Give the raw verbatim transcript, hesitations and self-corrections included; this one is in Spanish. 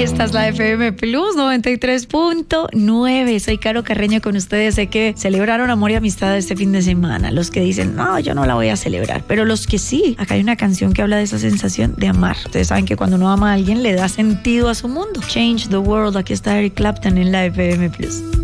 Esta es la F M Plus noventa y tres punto nueve. Soy Caro Carreño con ustedes. Sé que celebraron amor y amistad este fin de semana. Los que dicen, no, yo no la voy a celebrar. Pero los que sí, acá hay una canción que habla de esa sensación de amar. Ustedes saben que cuando uno ama a alguien le da sentido a su mundo. Change the World. Aquí está Eric Clapton en la F M Plus.